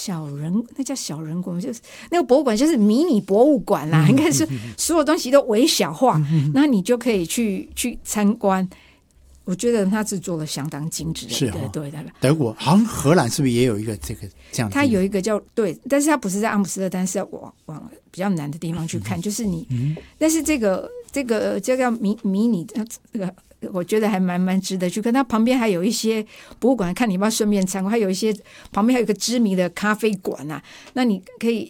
那叫小人国，就是那个博物馆就是迷你博物馆啦，应该是所有东西都微小化，那你就可以去参观。我觉得它是做的相当精致的， 是对。 德国好像荷兰是不是也有一个这样？ 它有一个叫对，但是它不是在阿姆斯特丹，是要往比较南的地方去看，就是你，但是这个叫迷你这个。我觉得还蛮值得去看，它旁边还有一些博物馆，看你要不要顺便参观。还有一些旁边还有一个知名的咖啡馆啊，那你可以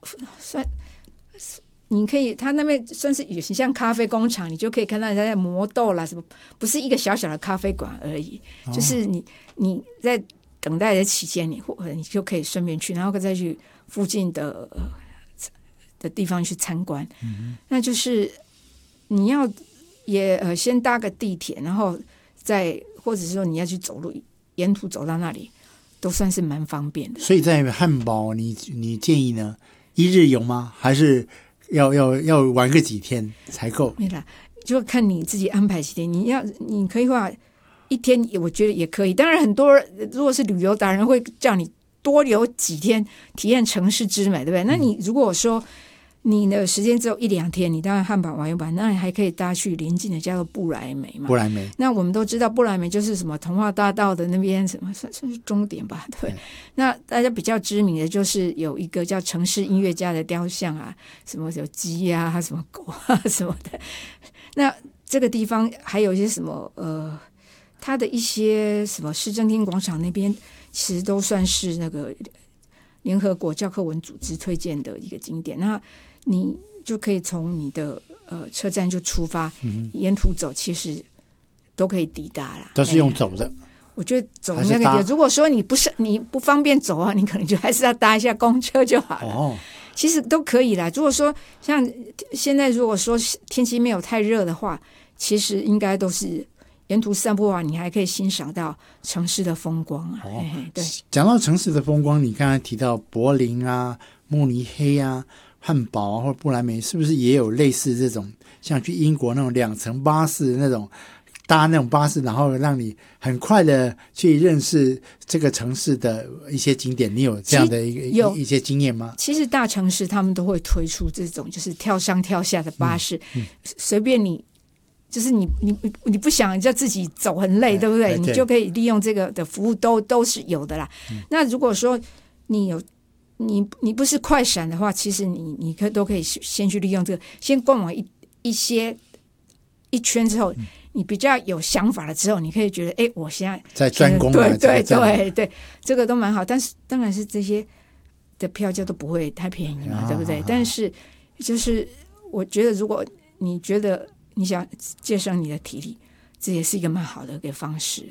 它那边算是有些像咖啡工厂，你就可以看到人家在磨豆啦什么，不是一个小小的咖啡馆而已，就是你在等待的期间，你就可以顺便去，然后再去附近的地方去参观。那就是你要。也先搭个地铁，然后再或者说你要去走路，沿途走到那里都算是蛮方便的。 所以在汉堡你建议呢一日游吗？还是要玩个几天才够？ 没啦，就看你自己安排几天。你可以话一天，我觉得也可以。当然很多如果是旅游达人会叫你多留几天，体验城市之美，对不对？那你如果说你的时间只有1-2天，你当然汉堡玩一玩，那你还可以搭去邻近的叫做布莱梅嘛。 布莱梅， 那我们都知道布莱梅就是什么童话大道的那边，什么算是终点吧？对。那大家比较知名的就是有一个叫城市音乐家的雕像啊，什么有鸡啊，什么狗啊什么的。那这个地方还有一些什么它的一些什么市政厅广场那边，其实都算是那个联合国教科文组织推荐的一个景点。那你就可以从你的车站就出发，沿途走其实都可以抵达啦。 都是用走的。 我觉得走那个地方，如果说你不方便走啊，你可能就还是要搭一下公车就好了。其实都可以啦。如果说像现在如果说天气没有太热的话，其实应该都是沿途散步啊，你还可以欣赏到城市的风光啊。对， 讲到城市的风光，你刚才提到柏林啊、慕尼黑啊、汉堡啊或者布莱梅，是不是也有类似这种像去英国那种2层巴士那种搭那种巴士，然后让你很快的去认识这个城市的一些景点？你有这样的一些经验吗？ 其实大城市他们都会推出这种就是跳上跳下的巴士，随便你。就是你不想叫自己走很累，对不对？你就可以利用这个的服务都是有的啦。那如果说你不是快闪的话，其实你都可以先去利用这个，先逛完一圈之后，你比较有想法了之后，你可以觉得我现在在专攻了。 对，这个都蛮好。但是当然是这些的票价都不会太便宜嘛，对不对？但是就是我觉得，如果你觉得你想节省你的体力，这也是一个蛮好的一个方式。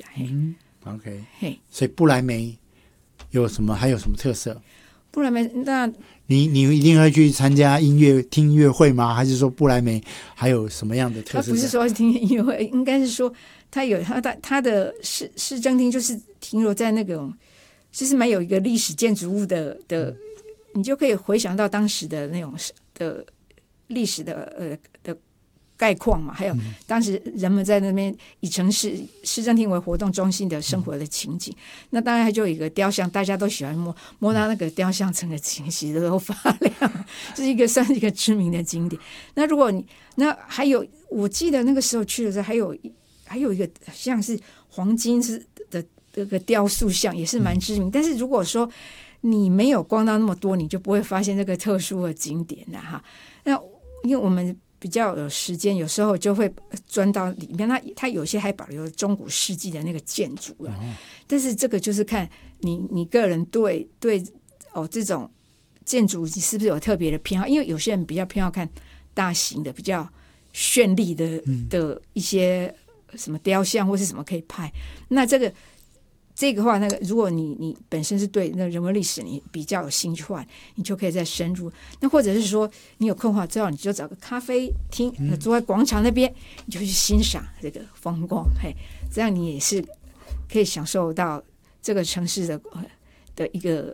OK， 所以布莱梅还有什么特色？ 布莱梅，那你一定会去参加听音乐会吗？还是说布莱梅还有什么样的特色？ 他不是说听音乐会，应该是说他有他的市政厅，就是停留在那种就是蛮有一个历史建筑物的，你就可以回想到当时的那种的历史的概况嘛，还有当时人们在那边以市政厅为活动中心的生活的情景。那当然就有一个雕像，大家都喜欢摸到那个雕像，整个情绪都发亮，这算是一个知名的景点。那如果那还有，我记得那个时候去的时候，还有一个像是黄金的这个雕塑像，也是蛮知名。但是如果说你没有逛到那么多，你就不会发现这个特殊的景点了哈。那因为我们比较有时间，有时候就会钻到里面。它有些还保留中古世纪的那个建筑了，但是这个就是看你个人对这种建筑你是不是有特别的偏好？因为有些人比较偏好看大型的、比较绚丽的一些什么雕像或是什么可以拍。那这个话，如果你本身是对那人文历史你比较有兴趣的话，你就可以再深入。那或者是说你有困惑之后，你就找个咖啡厅，坐在广场那边，你就去欣赏这个风光。这样你也是可以享受到这个城市的一个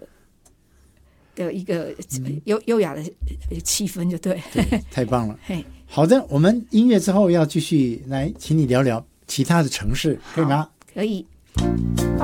优雅的气氛，就对。 太棒了。好的，我们音乐之后要继续来请你聊聊其他的城市，可以吗？ 可以。